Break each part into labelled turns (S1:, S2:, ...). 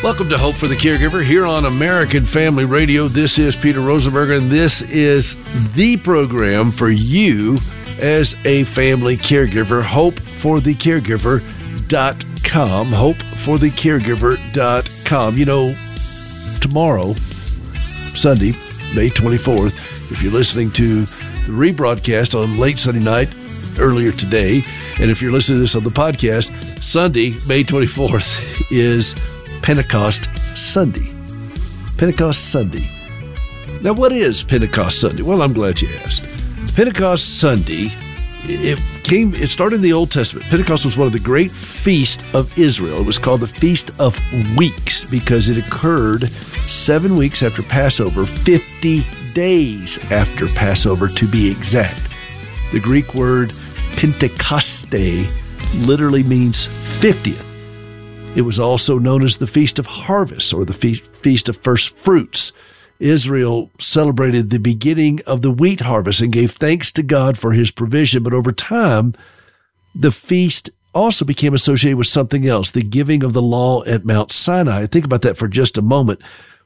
S1: Welcome to Hope for the Caregiver here on American Family Radio. This is Peter Rosenberg, and this is the program for you as a family caregiver. HopeForTheCaregiver.com. HopeForTheCaregiver.com. You know, tomorrow, Sunday, May 24th, if you're listening to the rebroadcast on late Sunday night, earlier today, and if you're listening to this on the podcast, Sunday, May 24th, is Pentecost Sunday. Pentecost Sunday. Now, what is Pentecost Sunday? Well, I'm glad you asked. Pentecost Sunday, it started in the Old Testament. Pentecost was one of the great feasts of Israel. It was called the Feast of Weeks because it occurred 7 weeks after Passover, 50 days after Passover to be exact. The Greek word Pentecoste literally means 50th. It was also known as the Feast of Harvest or the Feast of First Fruits. Israel celebrated the beginning of the wheat harvest and gave thanks to God for his provision. But over time, the feast also became associated with something else, the giving of the law at Mount Sinai. Think about that for just a moment.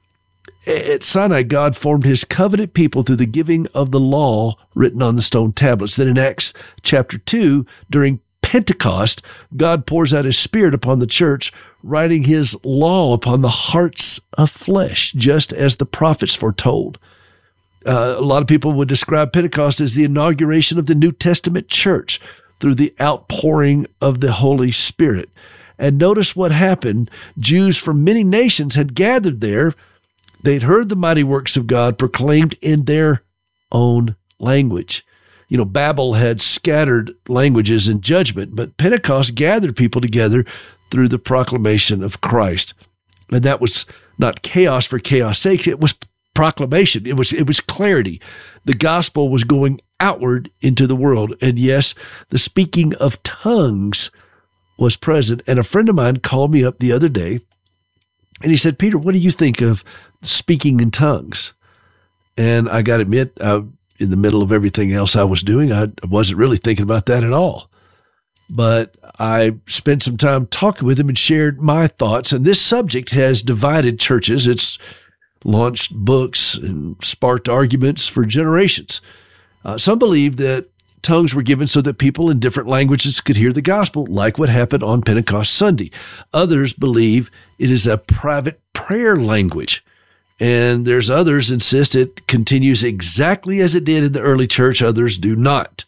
S1: At Sinai, God formed his covenant people through the giving of the law written on the stone tablets. Then in Acts chapter 2, during Pentecost, God pours out his Spirit upon the church, writing his law upon the hearts of flesh, just as the prophets foretold. A lot of people would describe Pentecost as the inauguration of the New Testament church through the outpouring of the Holy Spirit. And notice what happened. Jews from many nations had gathered there. They'd heard the mighty works of God proclaimed in their own language. You know, Babel had scattered languages in judgment, but Pentecost gathered people together through the proclamation of Christ. And that was not chaos for chaos' sake. It was proclamation. It was clarity. The gospel was going outward into the world. And yes, the speaking of tongues was present. And a friend of mine called me up the other day and he said, Peter, what do you think of speaking in tongues? And I got to admit, in the middle of everything else I was doing, I wasn't really thinking about that at all. But I spent some time talking with him and shared my thoughts. And this subject has divided churches. It's launched books and sparked arguments for generations. Some believe that tongues were given so that people in different languages could hear the gospel, like what happened on Pentecost Sunday. Others believe it is a private prayer language. And there's others insist it continues exactly as it did in the early church. Others do not.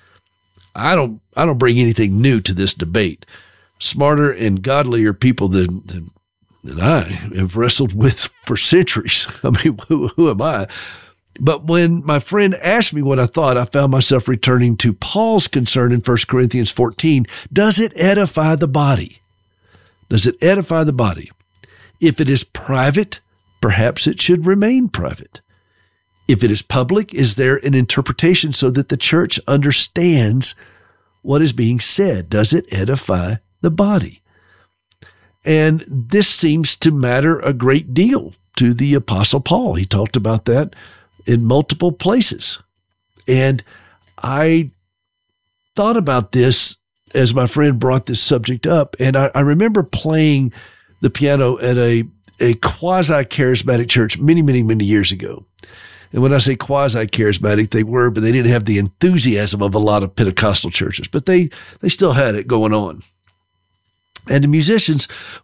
S1: I don't bring anything new to this debate. Smarter and godlier people than I have wrestled with for centuries. I mean, who am I? But when my friend asked me what I thought, I found myself returning to Paul's concern in 1 Corinthians 14. Does it edify the body? Does it edify the body? If it is private, perhaps it should remain private. If it is public, is there an interpretation so that the church understands what is being said? Does it edify the body? And this seems to matter a great deal to the Apostle Paul. He talked about that in multiple places. And I thought about this as my friend brought this subject up. And I remember playing the piano at a quasi-charismatic church many, many, many years ago. And when I say quasi-charismatic, they were, but they didn't have the enthusiasm of a lot of Pentecostal churches. But they still had it going on. And the musicians